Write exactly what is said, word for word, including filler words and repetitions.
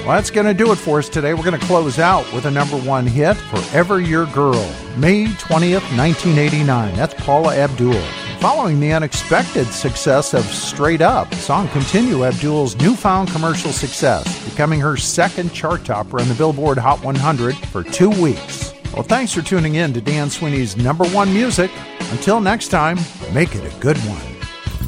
Well, that's going to do it for us today. We're going to close out with a number one hit, Forever Your Girl, May twentieth, nineteen eighty-nine. That's Paula Abdul. Following the unexpected success of Straight Up, the song continued Abdul's newfound commercial success, becoming her second chart topper on the Billboard Hot one hundred for two weeks. Well, thanks for tuning in to Dan Sweeney's Number One Music. Until next time, make it a good one.